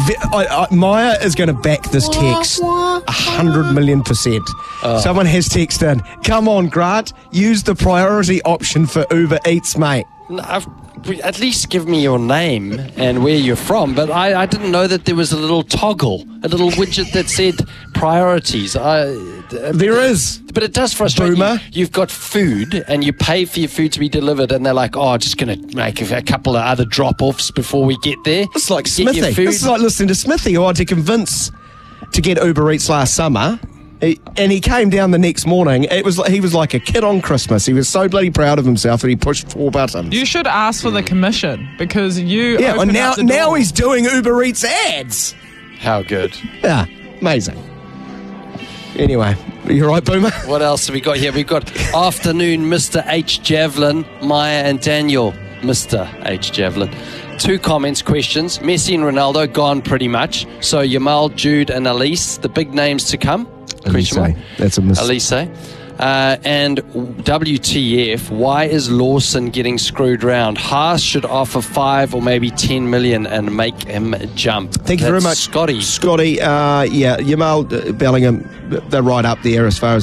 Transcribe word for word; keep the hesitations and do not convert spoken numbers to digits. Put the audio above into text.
I, I, Maya is going to back this text a hundred million percent. Oh. Someone has texted in, come on, Grant, use the priority option for Uber Eats, mate. No, I've, at least give me your name and where you're from. But I, I didn't know that there was a little toggle, a little widget that said priorities. I, There is. But it does frustrate Boomer. you. You've got food and you pay for your food to be delivered, and they're like, oh, just going to make a, a couple of other drop-offs before we get there. It's like Get your Smithy. food. This is like listening to Smithy, who I had to convince to get Uber Eats last summer. He- And he came down the next morning. It was like, he was like a kid on Christmas. He was so bloody proud of himself that he pushed four buttons. You should ask for the commission because you. yeah, and opened now up the now door. he's doing Uber Eats ads. How good. Yeah, amazing. Anyway, you right, Boomer? What else have we got here? We've got afternoon Mister H. Javelin, Maya and Daniel. Mister H. Javelin. Two comments, questions. Messi and Ronaldo gone pretty much. So Yamal, Jude and Elise, the big names to come. Question mark. That's a miss. Elise. Uh, and W T F, why is Lawson getting screwed round? Haas should offer five or maybe ten million and make him jump. Thank you very That's much, Scotty. Scotty, uh, yeah, Yamal, uh, Bellingham, they're right up there as far as